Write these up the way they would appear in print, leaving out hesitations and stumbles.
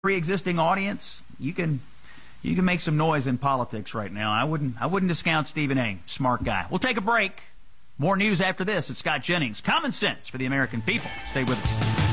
pre-existing audience, you can make some noise in politics right now. I wouldn't discount Stephen A. Smart guy. We'll take a break. More news after this. It's Scott Jennings. Common sense for the American people. Stay with us.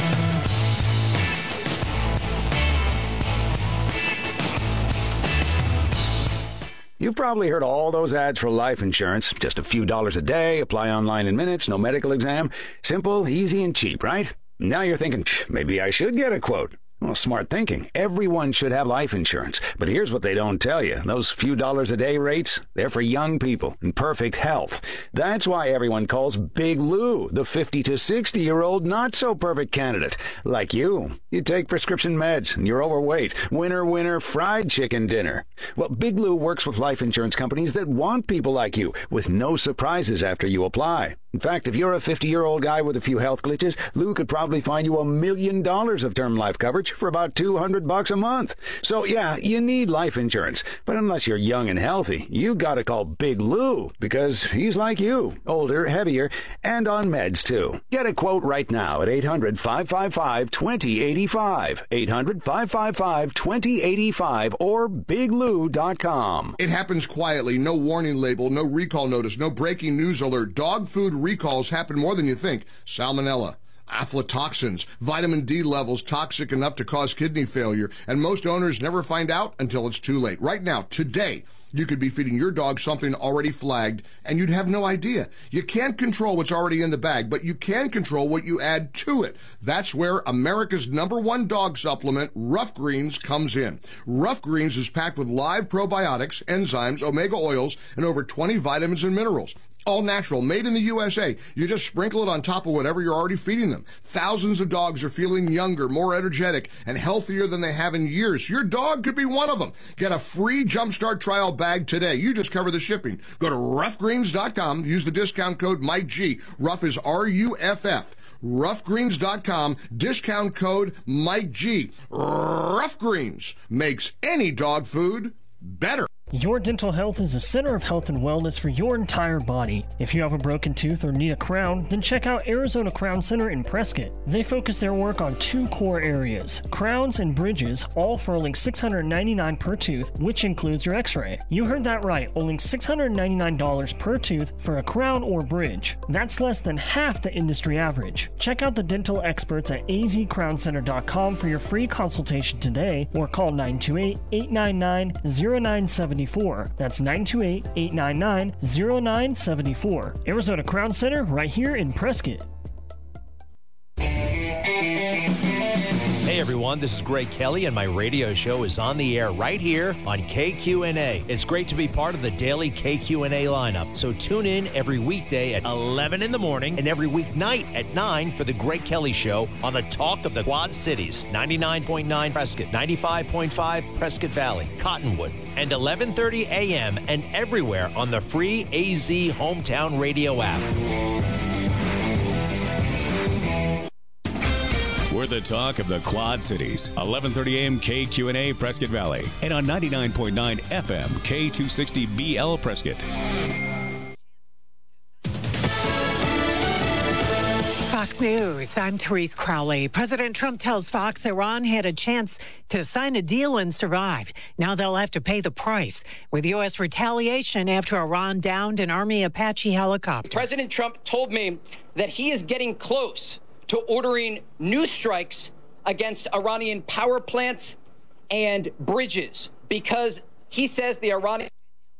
You've probably heard all those ads for life insurance. Just a few dollars a day, apply online in minutes, no medical exam. Simple, easy, and cheap, right? Now you're thinking, maybe I should get a quote. Well, smart thinking. Everyone should have life insurance. But here's what they don't tell you. Those few dollars a day rates, they're for young people in perfect health. That's why everyone calls Big Lou the 50 to 60-year-old not-so-perfect candidate. Like you. You take prescription meds and you're overweight. Winner, winner, fried chicken dinner. Well, Big Lou works with life insurance companies that want people like you, with no surprises after you apply. In fact, if you're a 50-year-old guy with a few health glitches, Lou could probably find you $1 million of term life coverage for about $200 a month. So yeah, you need life insurance. But unless you're young and healthy, you gotta call Big Lou, because he's like you, older, heavier, and on meds too. Get a quote right now at 800-555-2085, 800-555-2085, or biglou.com. It happens quietly. No warning label, no recall notice, no breaking news alert. Dog food recalls happen more than you think. Salmonella, aflatoxins, vitamin D levels toxic enough to cause kidney failure, and most owners never find out until it's too late. Right now, today, you could be feeding your dog something already flagged, and you'd have no idea. You can't control what's already in the bag, but you can control what you add to it. That's where America's #1 dog supplement, Rough Greens, comes in. Rough Greens is packed with live probiotics, enzymes, omega oils, and over 20 vitamins and minerals. All natural, made in the USA. You just sprinkle it on top of whatever you're already feeding them. Thousands of dogs are feeling younger, more energetic, and healthier than they have in years. Your dog could be one of them. Get a free Jumpstart trial bag today. You just cover the shipping. Go to roughgreens.com. Use the discount code Mike G. Rough is RUFF. Roughgreens.com. Discount code Mike G. Rough Greens makes any dog food better. Your dental health is the center of health and wellness for your entire body. If you have a broken tooth or need a crown, then check out Arizona Crown Center in Prescott. They focus their work on 2 core areas, crowns and bridges, all for only $699 per tooth, which includes your x-ray. You heard that right, only $699 per tooth for a crown or bridge. That's less than half the industry average. Check out the dental experts at azcrowncenter.com for your free consultation today, or call 928-899-0974. That's 928-899-0974. Arizona Crown Center, right here in Prescott. Hey everyone, this is Greg Kelly, and my radio show is on the air right here on KQNA. It's great to be part of the daily KQNA lineup, so tune in every weekday at 11 in the morning and every weeknight at 9 for the Greg Kelly Show on the Talk of the Quad Cities, 99.9 Prescott, 95.5 Prescott Valley, Cottonwood, and 11:30 a.m. and everywhere on the free AZ Hometown Radio app. We're the talk of the Quad Cities. 11:30 a.m. KQNA Prescott Valley. And on 99.9 FM K260BL Prescott. Fox News, I'm Therese Crowley. President Trump tells Fox Iran had a chance to sign a deal and survive. Now they'll have to pay the price with U.S. retaliation after Iran downed an Army Apache helicopter. President Trump told me that he is getting close to ordering new strikes against Iranian power plants and bridges because he says the Iranians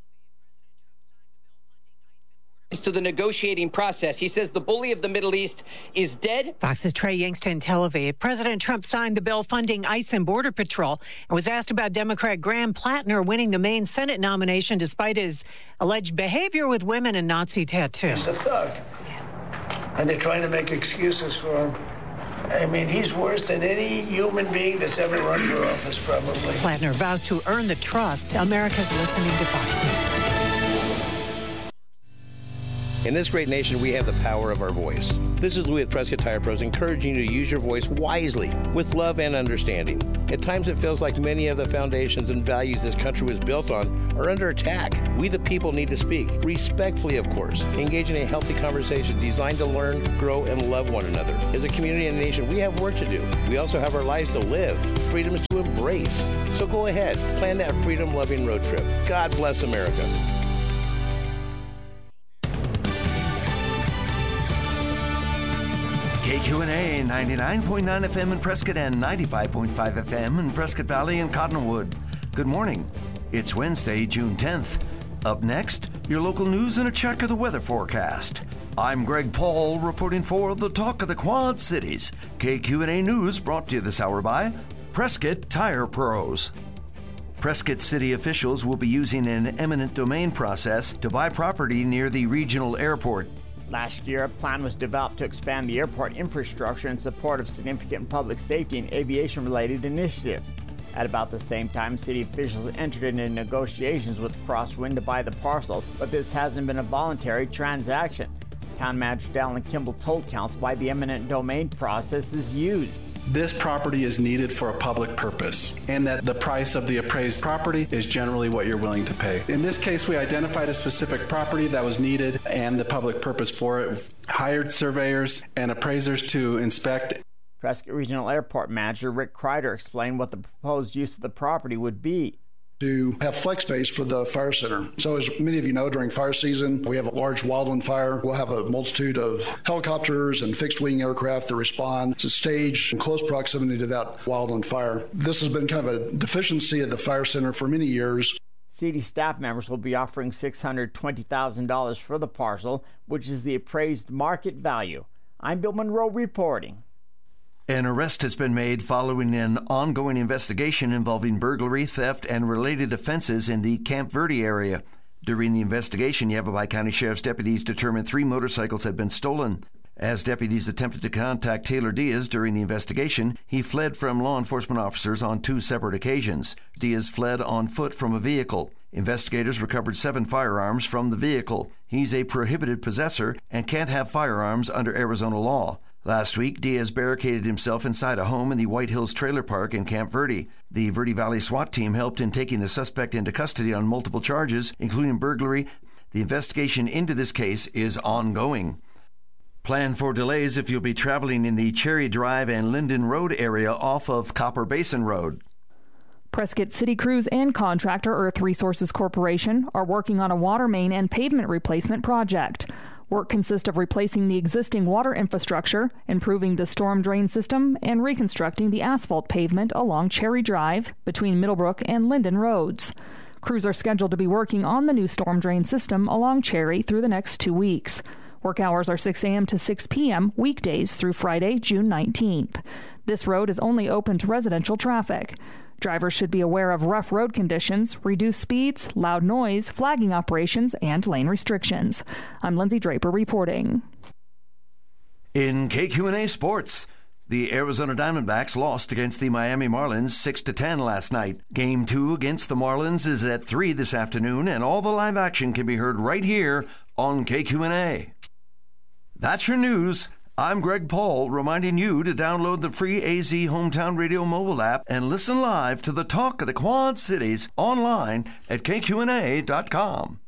to the negotiating process. He says the bully of the Middle East is dead. Fox's Trey Yingster in Tel Aviv. President Trump signed the bill funding ICE and Border Patrol and was asked about Democrat Graham Plattner winning the Maine Senate nomination despite his alleged behavior with women and Nazi tattoos. He's a thug. And they're trying to make excuses for him. I mean, he's worse than any human being that's ever run for office, probably. Plattner vows to earn the trust. America's listening to Fox News. In this great nation, we have the power of our voice. This is Louis with Prescott Tire Pros, encouraging you to use your voice wisely, with love and understanding. At times, it feels like many of the foundations and values this country was built on are under attack. We, the people, need to speak, respectfully, of course, engage in a healthy conversation designed to learn, grow, and love one another. As a community and a nation, we have work to do. We also have our lives to live, freedoms to embrace. So go ahead, plan that freedom-loving road trip. God bless America. KQNA 99.9 FM in Prescott and 95.5 FM in Prescott Valley and Cottonwood. Good morning. It's Wednesday, June 10th. Up next, your local news and a check of the weather forecast. I'm Greg Paul reporting for the Talk of the Quad Cities. KQNA News brought to you this hour by Prescott Tire Pros. Prescott City officials will be using an eminent domain process to buy property near the regional airport. Last year, a plan was developed to expand the airport infrastructure in support of significant public safety and aviation-related initiatives. At about the same time, city officials entered into negotiations with Crosswind to buy the parcel, but this hasn't been a voluntary transaction. Town Manager Dallin Kimball told council why the eminent domain process is used. This property is needed for a public purpose, and that the price of the appraised property is generally what you're willing to pay. In this case, we identified a specific property that was needed and the public purpose for it, hired surveyors and appraisers to inspect. Prescott Regional Airport Manager Rick Kreider explained what the proposed use of the property would be. To have flex space for the fire center. So as many of you know, during fire season, we have a large wildland fire. We'll have a multitude of helicopters and fixed-wing aircraft that respond to stage in close proximity to that wildland fire. This has been kind of a deficiency at the fire center for many years. City staff members will be offering $620,000 for the parcel, which is the appraised market value. I'm Bill Monroe reporting. An arrest has been made following an ongoing investigation involving burglary, theft, and related offenses in the Camp Verde area. During the investigation, Yavapai County Sheriff's deputies determined 3 motorcycles had been stolen. As deputies attempted to contact Taylor Diaz during the investigation, he fled from law enforcement officers on 2 separate occasions. Diaz fled on foot from a vehicle. Investigators recovered 7 firearms from the vehicle. He's a prohibited possessor and can't have firearms under Arizona law. Last week, Diaz barricaded himself inside a home in the White Hills Trailer Park in Camp Verde. The Verde Valley SWAT team helped in taking the suspect into custody on multiple charges, including burglary. The investigation into this case is ongoing. Plan for delays if you'll be traveling in the Cherry Drive and Linden Road area off of Copper Basin Road. Prescott City Crews and contractor Earth Resources Corporation are working on a water main and pavement replacement project. Work consists of replacing the existing water infrastructure, improving the storm drain system, and reconstructing the asphalt pavement along Cherry Drive between Middlebrook and Linden Roads. Crews are scheduled to be working on the new storm drain system along Cherry through the next 2 weeks. Work hours are 6 a.m. to 6 p.m. weekdays through Friday, June 19th. This road is only open to residential traffic. Drivers should be aware of rough road conditions, reduced speeds, loud noise, flagging operations, and lane restrictions. I'm Lindsay Draper reporting. In KQNA Sports, the Arizona Diamondbacks lost against the Miami Marlins 6-10 last night. Game 2 against the Marlins is at 3 this afternoon, and all the live action can be heard right here on KQNA. That's your news. I'm Greg Paul, reminding you to download the free AZ Hometown Radio mobile app and listen live to the Talk of the Quad Cities online at kqna.com.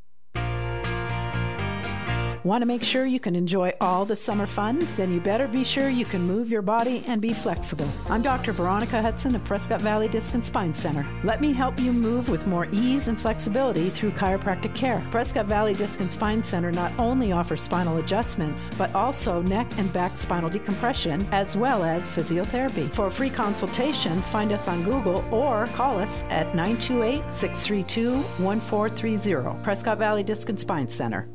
Want to make sure you can enjoy all the summer fun? Then you better be sure you can move your body and be flexible. I'm Dr. Veronica Hudson of Prescott Valley Disc and Spine Center. Let me help you move with more ease and flexibility through chiropractic care. Prescott Valley Disc and Spine Center not only offers spinal adjustments, but also neck and back spinal decompression, as well as physiotherapy. For a free consultation, find us on Google or call us at 928-632-1430. Prescott Valley Disc and Spine Center.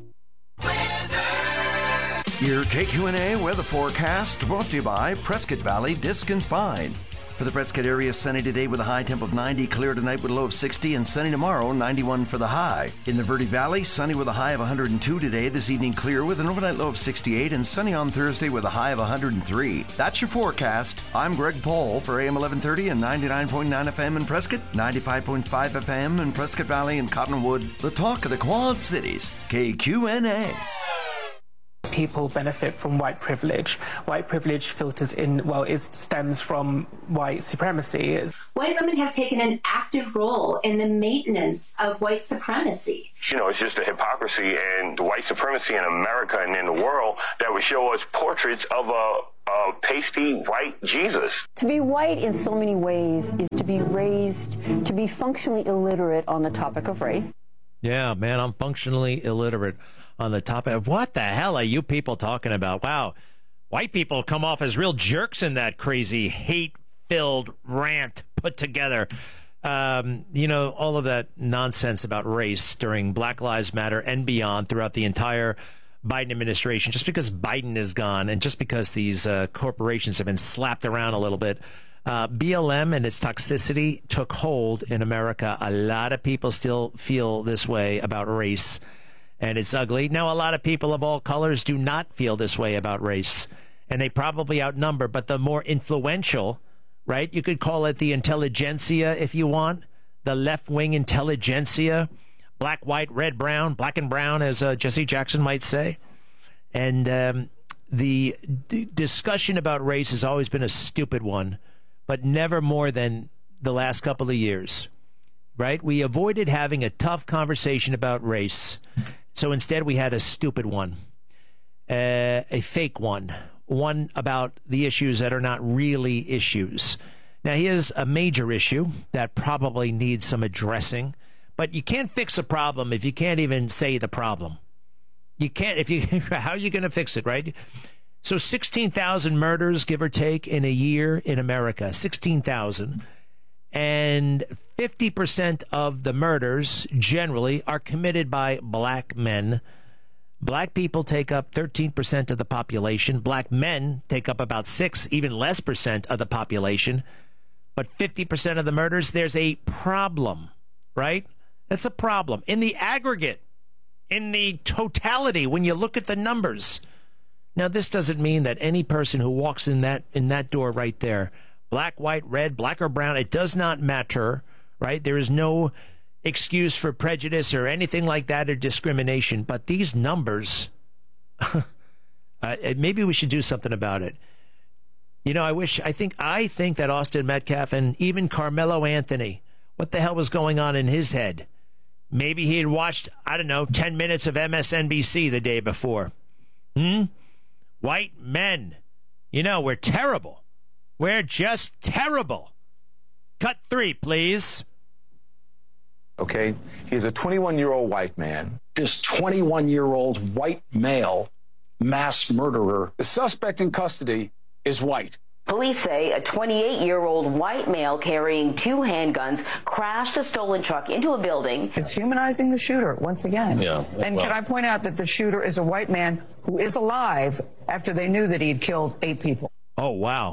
Your KQNA weather forecast brought to you by Prescott Valley Disc and Spine. For the Prescott area, sunny today with a high temp of 90, clear tonight with a low of 60, and sunny tomorrow, 91 for the high. In the Verde Valley, sunny with a high of 102 today, this evening clear with an overnight low of 68, and sunny on Thursday with a high of 103. That's your forecast. I'm Greg Paul for AM 1130 and 99.9 FM in Prescott, 95.5 FM in Prescott Valley and Cottonwood. The talk of the Quad Cities, KQNA. People benefit from white privilege. White privilege filters in, well, it stems from white supremacy. White women have taken an active role in the maintenance of white supremacy. It's just a hypocrisy and the white supremacy in America and in the world that would show us portraits of a pasty white Jesus. To be white in so many ways is to be raised, to be functionally illiterate on the topic of race. Yeah, man, I'm functionally illiterate on the topic of what the hell are you people talking about? Wow, white people come off as real jerks in that crazy hate-filled rant put together. All of that nonsense about race during Black Lives Matter and beyond throughout the entire Biden administration, just because Biden is gone and just because these corporations have been slapped around a little bit. BLM and its toxicity took hold in America. A lot of people still feel this way about race, and it's ugly. Now, a lot of people of all colors do not feel this way about race, and they probably outnumber, but the more influential, right? You could call it the intelligentsia if you want, the left-wing intelligentsia, black, white, red, brown, black and brown, as Jesse Jackson might say. And the discussion about race has always been a stupid one, but never more than the last couple of years, right? We avoided having a tough conversation about race, so instead we had a stupid one, a fake one about the issues that are not really issues. Now, here's a major issue that probably needs some addressing, but you can't fix a problem if you can't even say the problem. You can't, how are you going to fix it, right? So 16,000 murders, give or take, in a year in America, 16,000. And 50% of the murders generally are committed by black men. Black people take up 13% of the population. Black men take up about 6%, even less percent of the population. But 50% of the murders, there's a problem, right? That's a problem. In the aggregate, in the totality, when you look at the numbers. Now, this doesn't mean that any person who walks in that door right there, black, white, red, black or brown, it does not matter, right? There is no excuse for prejudice or anything like that or discrimination. But these numbers, maybe we should do something about it. I think that Austin Metcalf and even Carmelo Anthony, what the hell was going on in his head? Maybe he had watched, 10 minutes of MSNBC the day before. White men, we're terrible. We're just terrible. Cut 3, please. Okay, he's a 21-year-old white man. This 21-year-old white male mass murderer. The suspect in custody is white. Police say a 28-year-old white male carrying 2 handguns crashed a stolen truck into a building. It's humanizing the shooter once again. Yeah. And can I point out that the shooter is a white man who is alive after they knew that he had killed 8 people. Oh, wow.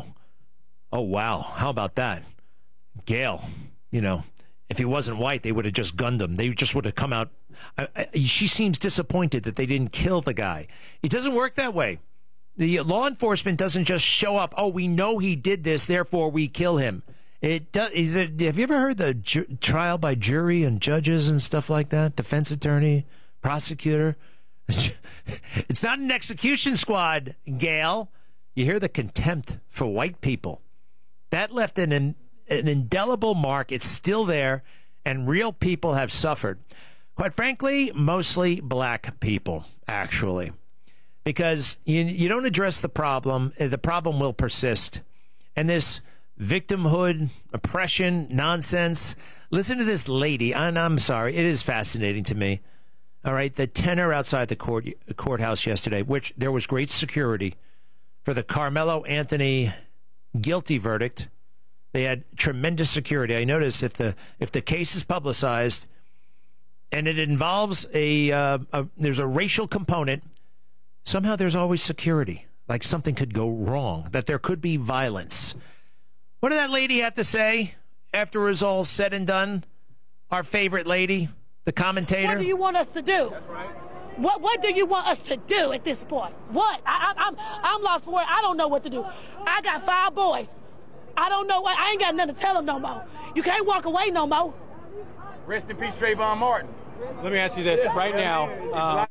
How about that? Gail, if he wasn't white, they would have just gunned him. They just would have come out. She seems disappointed that they didn't kill the guy. It doesn't work that way. The law enforcement doesn't just show up. Oh, we know he did this, therefore we kill him. It does. Have you ever heard the trial by jury and judges and stuff like that? Defense attorney, prosecutor. It's not an execution squad, Gail. You hear the contempt for white people. That left an indelible mark. It's still there, and real people have suffered. Quite frankly, mostly black people, actually. Because you don't address the problem will persist. And this victimhood, oppression, nonsense. Listen to this lady, and I'm sorry, it is fascinating to me. All right, the tenor outside the courthouse yesterday, which there was great security for the Carmelo Anthony guilty verdict. They had tremendous security. I noticed if the case is publicized and it involves there's a racial component, somehow there's always security, like something could go wrong, that there could be violence. What did that lady have to say after it was all said and done? Our favorite lady, the commentator. What do you want us to do? That's right. What do you want us to do at this point? What? I'm lost for words. I don't know what to do. I got 5 boys. I don't know what. I ain't got nothing to tell them no more. You can't walk away no more. Rest in peace, Trayvon Martin. Let me ask you this right now.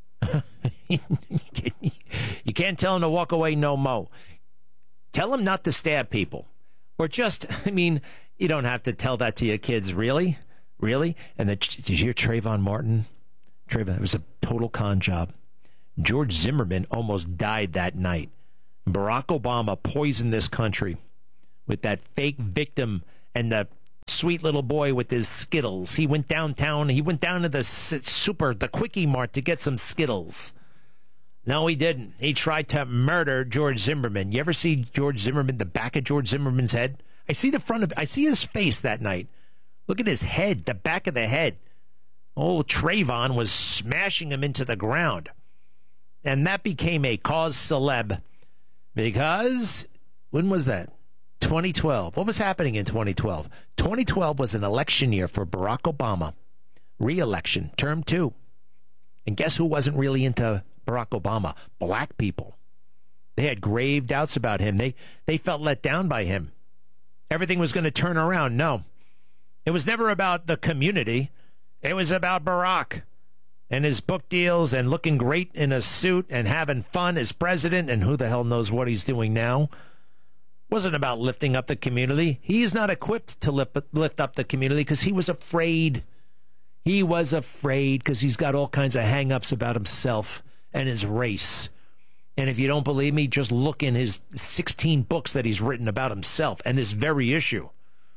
You can't tell him to walk away no mo. Tell him not to stab people. Or just, I mean, you don't have to tell that to your kids, really? Really? And did you hear Trayvon Martin? Trayvon, it was a total con job. George Zimmerman almost died that night. Barack Obama poisoned this country with that fake victim and the sweet little boy with his Skittles. He went downtown. He went down to the Quickie Mart to get some Skittles. No, he didn't. He tried to murder George Zimmerman. You ever see George Zimmerman, the back of George Zimmerman's head? I see his face that night. Look at his head, the back of the head. Old Trayvon was smashing him into the ground. And that became a cause celeb because, when was that? 2012. What was happening in 2012? 2012 was an election year for Barack Obama. Re-election, term 2. And guess who wasn't really into Barack Obama? Black people. They had grave doubts about him. They felt let down by him. Everything was going to turn around. No. It was never about the community. It was about Barack and his book deals and looking great in a suit and having fun as president, and who the hell knows what he's doing now. Wasn't about lifting up the community. He's not equipped to lift up the community because he was afraid. He was afraid because he's got all kinds of hang-ups about himself and his race. And if you don't believe me, just look in his 16 books that he's written about himself and this very issue.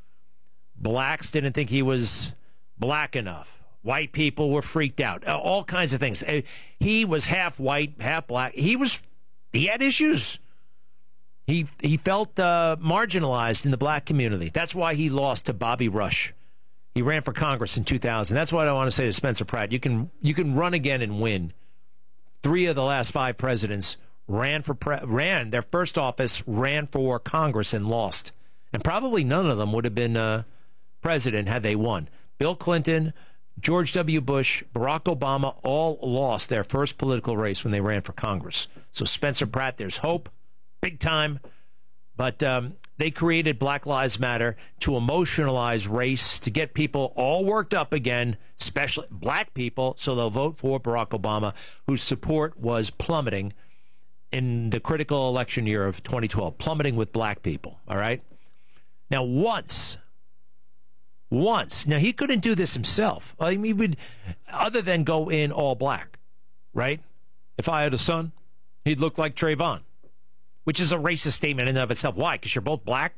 Blacks didn't think he was black enough. White people were freaked out. All kinds of things. He was half white, half black. He had issues. He felt marginalized in the black community. That's why he lost to Bobby Rush. He ran for Congress in 2000. That's what I want to say to Spencer Pratt. You can run again and win. 3 of the last 5 presidents ran their first office, ran for Congress and lost. And probably none of them would have been president had they won. Bill Clinton, George W. Bush, Barack Obama all lost their first political race when they ran for Congress. So Spencer Pratt, there's hope, big time. But they created Black Lives Matter to emotionalize race, to get people all worked up again, especially black people, so they'll vote for Barack Obama, whose support was plummeting in the critical election year of 2012, plummeting with black people, all right? Now, once, now he couldn't do this himself. I mean, he would, other than go in all black, right? If I had a son, he'd look like Trayvon, which is a racist statement in and of itself. Why? Because you're both black?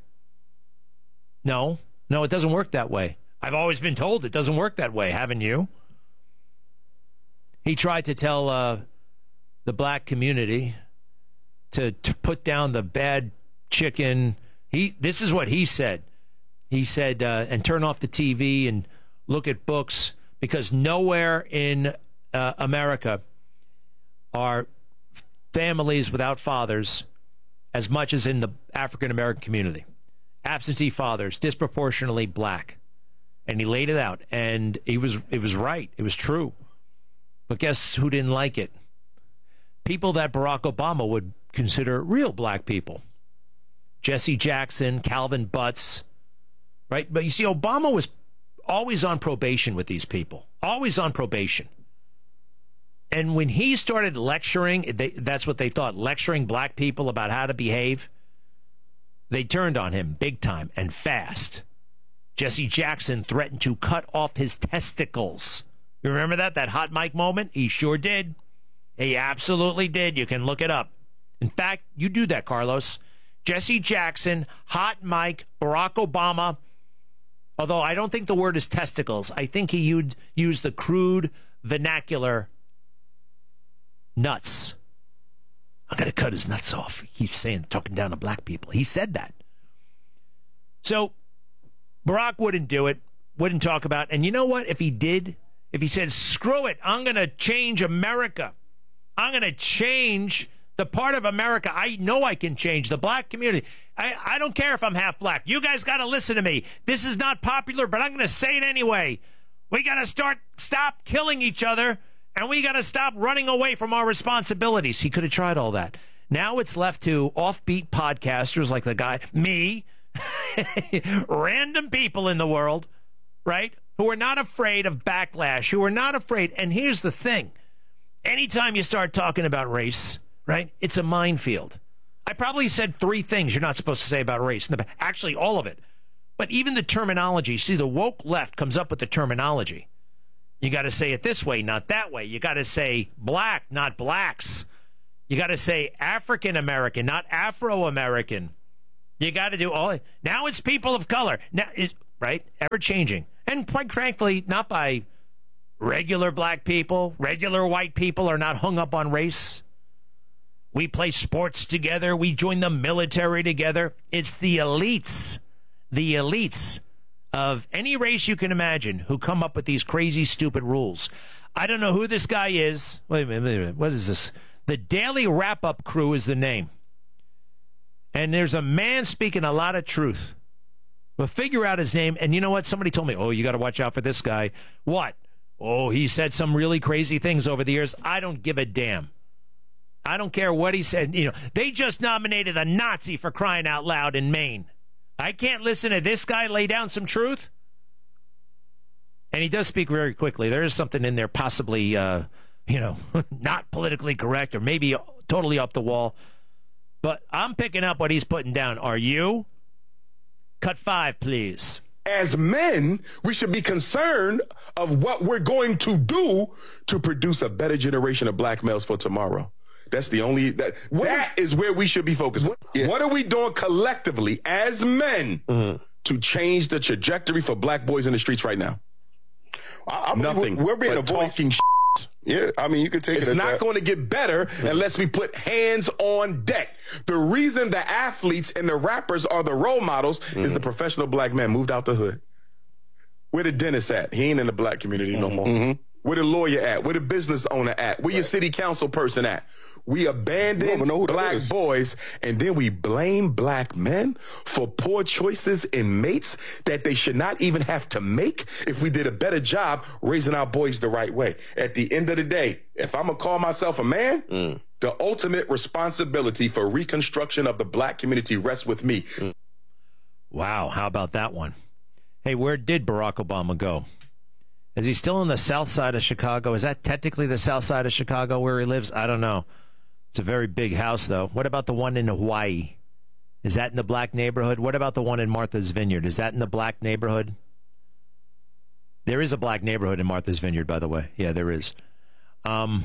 No, it doesn't work that way. I've always been told it doesn't work that way, haven't you? He tried to tell the black community to put down the bad chicken. This is what he said. He said, and turn off the TV and look at books, because nowhere in America are families without fathers as much as in the African-American community. Absentee fathers, disproportionately black. And he laid it out, and it was right. It was true. But guess who didn't like it? People that Barack Obama would consider real black people. Jesse Jackson, Calvin Butts, right? But you see, Obama was always on probation with these people, always on probation. And when he started lecturing, that's what they thought, lecturing black people about how to behave, they turned on him big time and fast. Jesse Jackson threatened to cut off his testicles. You remember that hot mic moment? He sure did. He absolutely did. You can look it up. In fact, you do that, Carlos. Jesse Jackson, hot mic, Barack Obama. Although I don't think the word is testicles. I think he used the crude vernacular nuts. I'm going to cut his nuts off. He's saying, talking down to black people. He said that. So Barack wouldn't do it, wouldn't talk about it. And you know what? If he did, if he said, screw it, I'm going to change America. I'm going to change The part of America I know I can change, the black community. I don't care if I'm half black. You guys got to listen to me. This is not popular, but I'm going to say it anyway. We got to stop killing each other, and we got to stop running away from our responsibilities. He could have tried all that. Now it's left to offbeat podcasters like the guy, me, random people in the world, right, who are not afraid of backlash, who are not afraid. And here's the thing. Anytime you start talking about race, right, it's a minefield. I probably said 3 things you're not supposed to say about race. Actually, all of it. But even the terminology, see, the woke left comes up with the terminology. You got to say it this way, not that way. You got to say black, not blacks. You got to say African-American, not Afro-American. You got to do all. Now it's people of color. Now, right? Ever changing. And quite frankly, not by regular black people. Regular white people are not hung up on race. We play sports together. We join the military together. It's the elites of any race you can imagine who come up with these crazy, stupid rules. I don't know who this guy is. Wait a minute. What is this? The Daily Wrap-Up Crew is the name. And there's a man speaking a lot of truth. But figure out his name. And you know what? Somebody told me, oh, you got to watch out for this guy. What? Oh, he said some really crazy things over the years. I don't give a damn. I don't care what he said. You know, they just nominated a Nazi for crying out loud in Maine. I can't listen to this guy lay down some truth. And he does speak very quickly. There is something in there possibly, not politically correct or maybe totally off the wall. But I'm picking up what he's putting down. Are you? Cut 5, please. As men, we should be concerned of what we're going to do to produce a better generation of black males for tomorrow. That's the only, that is where we should be focusing. What are we doing collectively as men to change the trajectory for black boys in the streets right now? Nothing. We're being a voice. Talking Yeah, I mean, you could take it's not going to get better unless we put hands on deck. The reason the athletes and the rappers are the role models is the professional black man moved out the hood. Where the dentist at? He ain't in the black community no more. Where the lawyer at? Where the business owner at? Where your city council person at? We abandon black boys, and then we blame black men for poor choices in mates that they should not even have to make if we did a better job raising our boys the right way. At the end of the day, if I'm going to call myself a man, the ultimate responsibility for reconstruction of the black community rests with me. Wow, how about that one? Hey, where did Barack Obama go? Is he still on the south side of Chicago? Is that technically the south side of Chicago where he lives? I don't know. It's a very big house, though. What about the one in Hawaii? Is that in the black neighborhood? What about the one in Martha's Vineyard? Is that in the black neighborhood? There is a black neighborhood in Martha's Vineyard, by the way. Yeah, there is. No,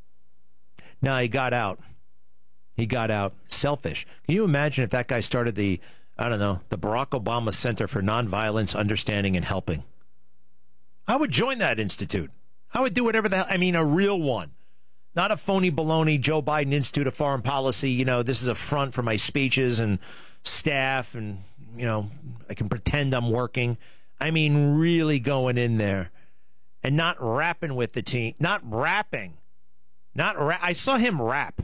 he got out. He got out. Selfish. Can you imagine if that guy started the Barack Obama Center for Nonviolence, Understanding, and Helping? I would join that institute. I would do whatever the hell. I mean, a real one. Not a phony baloney Joe Biden Institute of Foreign Policy. You know, this is a front for my speeches and staff and, I can pretend I'm working. I mean, really going in there and not rapping with the team. Not rapping. I saw him rap.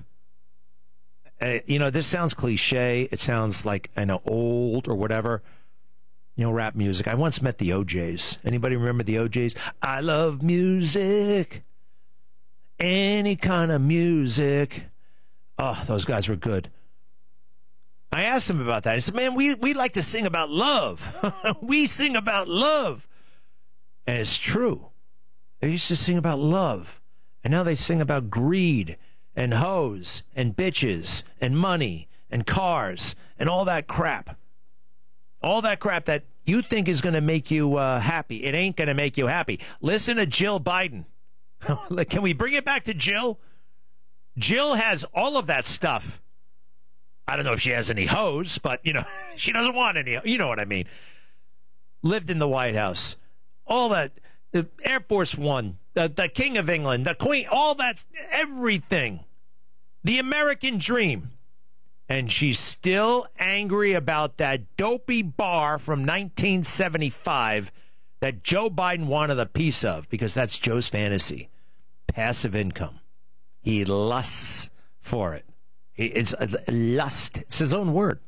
This sounds cliche. It sounds like, old or whatever. Rap music. I once met the OJs. Anybody remember the OJs? I love music. Any kind of music. Oh, those guys were good. I asked him about that. He said, man, we like to sing about love. We sing about love. And it's true. They used to sing about love. And now they sing about greed and hoes and bitches and money and cars and all that crap. All that crap that you think is going to make you happy. It ain't going to make you happy. Listen to Jill Biden. Can we bring it back to Jill? Jill has all of that stuff. I don't know if she has any hoes, but, she doesn't want any. You know what I mean. Lived in the White House. All that. The Air Force One. The King of England. The Queen. All that's everything. The American dream. And she's still angry about that dopey bar from 1975 that Joe Biden wanted a piece of, because that's Joe's fantasy. Passive income. He lusts for it. It's lust. It's his own word.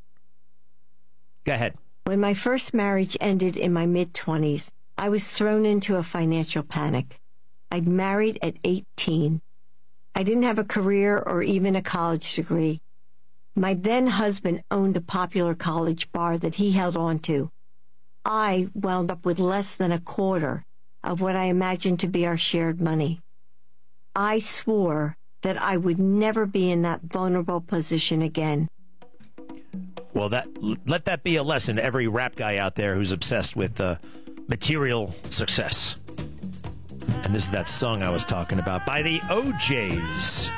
Go ahead. When my first marriage ended in my mid-20s, I was thrown into a financial panic. I'd married at 18. I didn't have a career or even a college degree. My then husband owned a popular college bar that he held on to. I wound up with less than a quarter of what I imagined to be our shared money. I swore that I would never be in that vulnerable position again. Well, let that be a lesson to every rap guy out there who's obsessed with material success. And this is that song I was talking about by the OJs.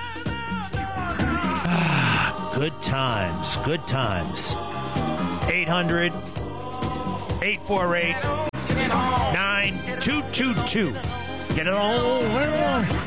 Good times, good times. 800-848-9222. Get it on.